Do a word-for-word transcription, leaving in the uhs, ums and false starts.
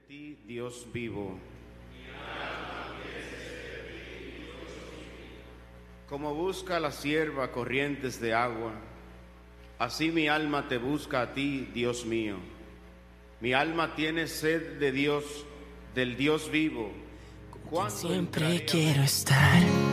ti, Dios vivo. Como busca la sierva corrientes de agua, así mi alma te busca a ti, Dios mío. Mi alma tiene sed de Dios, del Dios vivo. Siempre quiero estar.